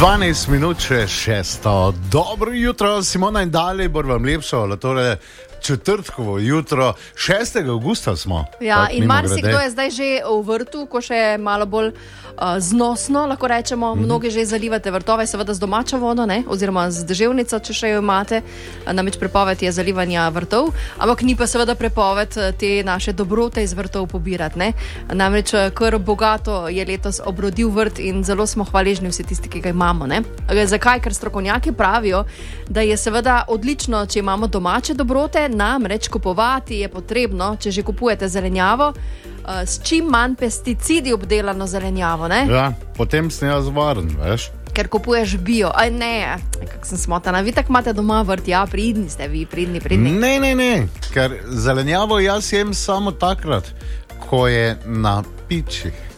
12 minut še 6. Dobro jutro, Simona in Dali, bo vam lepšo, torej četrtkovo jutro, 6. augusta smo. Ja, in marsikdo je zdaj že v vrtu, ko še je malo bolj znosno, lahko rečemo. Mnogi že zalivate vrtove, seveda z domačo vodo, ne? Oziroma z deževnico, če še jo imate. Namreč prepoved je zalivanja vrtov, ampak ni pa seveda prepoved te naše dobrote iz vrtov pobirati, ne? Namreč kar bogato je letos obrodil vrt in zelo smo hvaležni vsi tisti, ki ga imamo, ne? Zakaj? Ker strokovnjaki pravijo, da je seveda odlično, če imamo domače dobrote, namreč kupovati je potrebno, če že kupujete zelenjavo, s čim manj pesticidi obdelano zelenjavo, ne? Ja, potem sem jaz varen, veš? Ker kupuješ bio. Aj ne, kako sem smotana. Vi tako imate doma vrt, ja, pridni ste vi, pridni. Ne, ker zelenjavo jaz jem samo takrat, ko je na pičih.